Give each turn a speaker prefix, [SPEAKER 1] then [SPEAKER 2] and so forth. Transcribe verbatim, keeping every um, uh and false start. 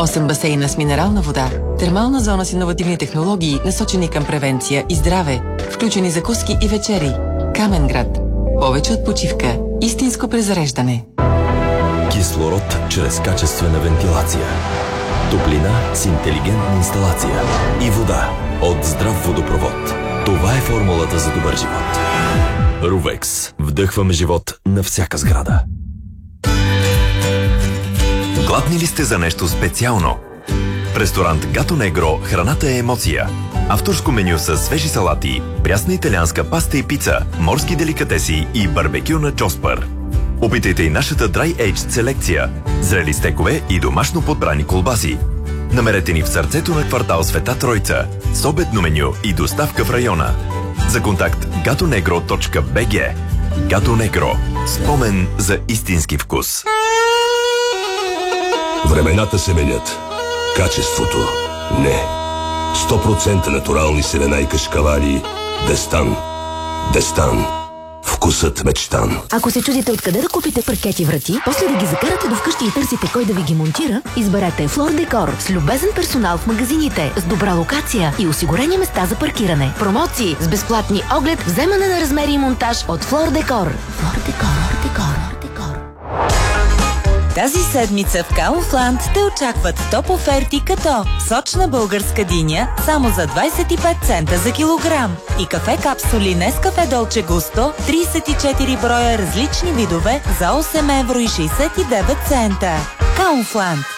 [SPEAKER 1] осем басейна с минерална вода, термална зона с иновативни технологии, насочени към превенция и здраве, включени закуски и вечери. Каменград. Повече от почивка. Истинско презареждане.
[SPEAKER 2] Кислород чрез качествена вентилация. Топлина с интелигентна инсталация. И вода от здрав водопровод. Това е формулата за добър живот. Рувекс. Вдъхваме живот на всяка сграда.
[SPEAKER 3] Гладни ли сте за нещо специално? В ресторант Гато Негро храната е емоция. Авторско меню с свежи салати, прясна италианска паста и пица, морски деликатеси и барбекю на Джоспър. Опитайте и нашата Dry Aged селекция, зрели стекове и домашно подбрани колбаси. Намерете ни в сърцето на квартал Света Тройца, с обедно меню и доставка в района. За контакт gatonegro точка би джи. Гато Негро. Спомен за истински вкус.
[SPEAKER 4] Времената се менят. Качеството не. сто процента натурални семена и кашкавали. Дестан. Дестан. Вкусът мечтан.
[SPEAKER 5] Ако се чудите откъде да купите паркети врати, после да ги закарате до вкъщи и търсите кой да ви ги монтира, изберете Флор Декор с любезен персонал в магазините, с добра локация и осигурени места за паркиране. Промоции с безплатни оглед, вземане на размери и монтаж от Флор Декор. Флор Декор, Декор, Декор.
[SPEAKER 6] Тази седмица в Kaufland те очакват топ оферти като сочна българска диня само за двайсет и пет цента за килограм и кафе капсули Нескафе Долче Густо трийсет и четири броя различни видове за осем евро и шейсет и девет цента. Kaufland.